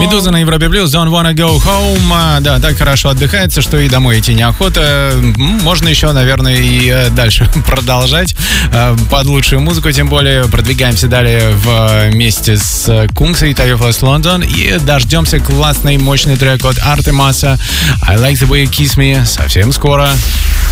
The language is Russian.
Медуза на Европе Плюс, Don't Wanna Go Home. Да, так хорошо отдыхается, что и домой идти неохота. Можно еще, наверное, и дальше продолжать под лучшую музыку, тем более продвигаемся далее вместе с Кунксой, Tayofilas London, и дождемся классный, мощный трек от Артемаса I Like The Way You Kiss Me совсем скоро.